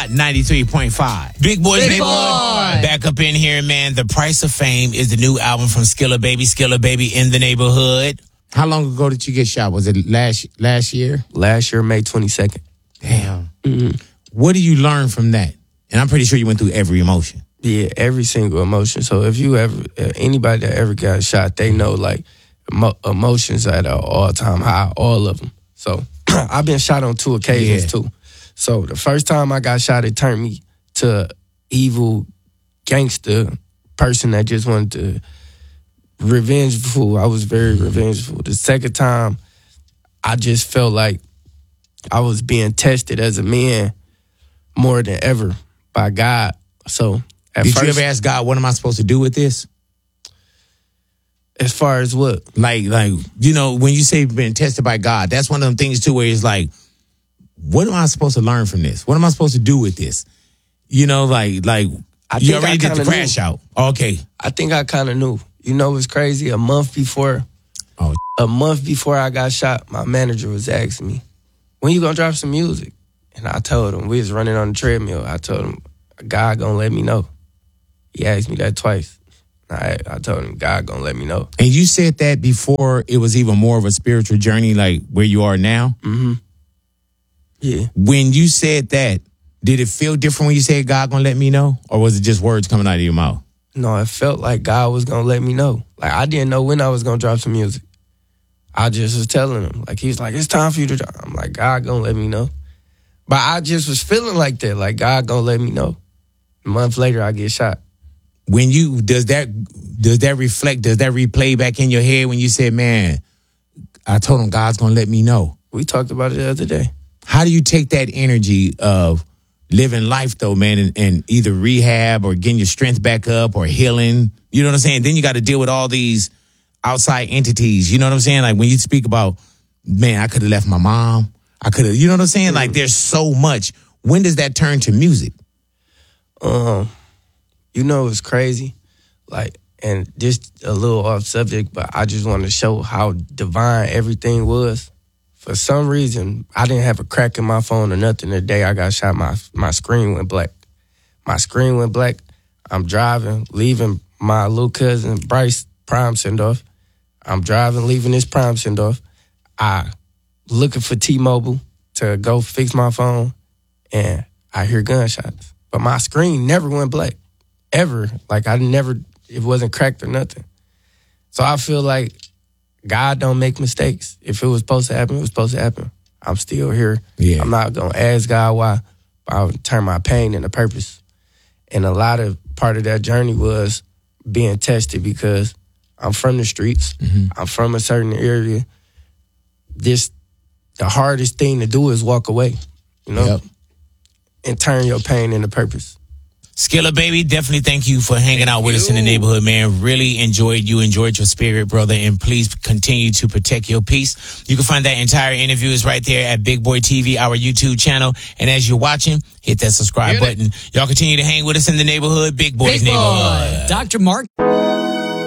Hot 93.5. Big Boys Neighborhood. Back up in here, man. The Price of Fame is the new album from Skilla Baby. Skilla Baby in the neighborhood. How long ago did you get shot? Was it last year? Last year, May 22nd. Damn. Mm-hmm. What do you learn from that? And I'm pretty sure you went through every emotion. Yeah, every single emotion. So if you ever, anybody that ever got shot, they know like emotions at an all-time high, all of them. So I've been shot on 2 occasions too. So the first time I got shot, it turned me to evil gangster person that just wanted to revengeful. I was very revengeful. The second time, I just felt like I was being tested as a man more than ever by God. So did you ever ask God, what am I supposed to do with this? As far as what? Like, you know, when you say being tested by God, that's one of them things too where it's like, what am I supposed to learn from this? What am I supposed to do with this? You know, like you already did the crash out. Okay. I think I kind of knew. You know what's crazy? A month before I got shot, my manager was asking me, when you gonna drop some music? And I told him, we was running on the treadmill. I told him, God gonna let me know. He asked me that twice. I told him, God gonna let me know. And you said that before it was even more of a spiritual journey, like where you are now? Mm-hmm. Yeah. When you said that, did it feel different when you said God gonna let me know? Or was it just words coming out of your mouth? No, it felt like God was gonna let me know. Like I didn't know when I was gonna drop some music. I just was telling him. Like he's like, it's time for you to drop. I'm like, God gonna let me know. But I just was feeling like that, like God gonna let me know. A month later, I get shot. When you, does that replay back in your head when you said, man, I told him God's gonna let me know? We talked about it the other day. How do you take that energy of living life though, man, and either rehab or getting your strength back up or healing? You know what I'm saying? Then you got to deal with all these outside entities. You know what I'm saying? Like when you speak about, man, I could have left my mom. I could have, you know what I'm saying? Like there's so much. When does that turn to music? You know, it's crazy. Like, and just a little off subject, but I just want to show how divine everything was. For some reason, I didn't have a crack in my phone or nothing. The day I got shot, my screen went black. My screen went black. I'm driving, leaving my little cousin, Bryce, prom send-off. I'm driving, leaving this prom send-off. I looking for T-Mobile to go fix my phone, and I hear gunshots. But my screen never went black, ever. Like, it wasn't cracked or nothing. So I feel like God don't make mistakes. If it was supposed to happen, it was supposed to happen. I'm still here. Yeah. I'm not going to ask God why, but I'll turn my pain into purpose. And a lot of part of that journey was being tested because I'm from the streets. Mm-hmm. I'm from a certain area. The hardest thing to do is walk away, you know, and turn your pain into purpose. Skilla Baby, definitely thank you for hanging out with us in the neighborhood, man. Really enjoyed your spirit, brother, and please continue to protect your peace. You can find that entire interview is right there at Big Boy TV, our YouTube channel. And as you're watching, hit that subscribe button. Y'all continue to hang with us in the neighborhood, Big Boys Neighborhood. Dr. Mark.